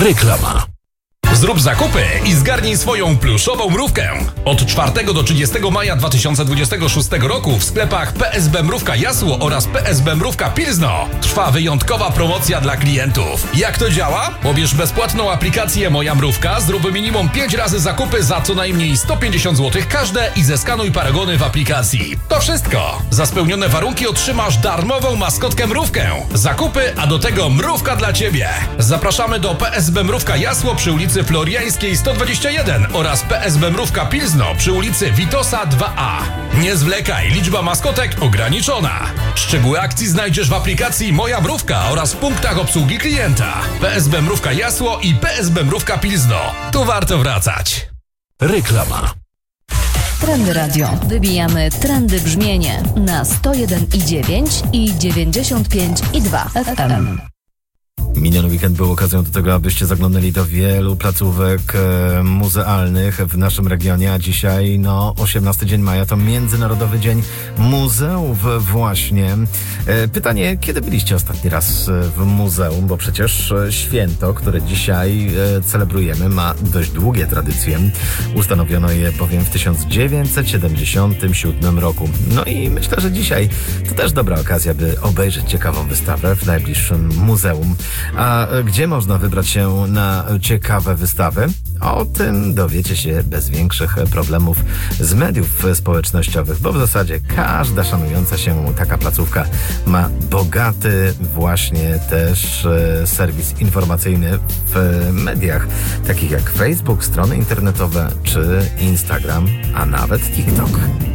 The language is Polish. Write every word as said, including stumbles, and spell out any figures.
Reklama. Zrób zakupy i zgarnij swoją pluszową mrówkę. Od czwartego do trzydziestego maja dwa tysiące dwudziestego szóstego roku w sklepach P S B Mrówka Jasło oraz P S B Mrówka Pilzno trwa wyjątkowa promocja dla klientów. Jak to działa? Pobierz bezpłatną aplikację Moja Mrówka, zrób minimum pięć razy zakupy za co najmniej sto pięćdziesiąt złotych każde i zeskanuj paragony w aplikacji. To wszystko. Za spełnione warunki otrzymasz darmową maskotkę mrówkę. Zakupy, a do tego mrówka dla Ciebie. Zapraszamy do P S B Mrówka Jasło przy ulicy Floriańskiej sto dwadzieścia jeden oraz P S B Mrówka Pilzno przy ulicy Witosa dwa A. Nie zwlekaj, liczba maskotek ograniczona. Szczegóły akcji znajdziesz w aplikacji Moja Mrówka oraz w punktach obsługi klienta. P S B Mrówka Jasło i P S B Mrówka Pilzno. Tu warto wracać. Reklama. Trendy Radio. Wybijamy trendy brzmienie na sto jeden i dziewięć i dziewięćdziesiąt pięć i dwa F M. Miniony weekend był okazją do tego, abyście zaglądali do wielu placówek e, muzealnych w naszym regionie, a dzisiaj, no, osiemnasty dzień maja to Międzynarodowy Dzień Muzeów właśnie. E, pytanie, kiedy byliście ostatni raz w muzeum, bo przecież święto, które dzisiaj e, celebrujemy, ma dość długie tradycje. Ustanowiono je bowiem w tysiąc dziewięćset siedemdziesiątym siódmym roku. No i myślę, że dzisiaj to też dobra okazja, by obejrzeć ciekawą wystawę w najbliższym muzeum. A gdzie można wybrać się na ciekawe wystawy? O tym dowiecie się bez większych problemów z mediów społecznościowych, bo w zasadzie każda szanująca się taka placówka ma bogaty właśnie też serwis informacyjny w mediach, takich jak Facebook, strony internetowe czy Instagram, a nawet TikTok.